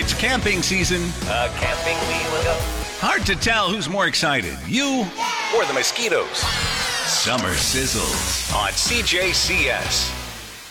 It's camping season. Camping we will go. Hard to tell who's more excited, you Or the mosquitoes Summer Sizzles. on CJCS.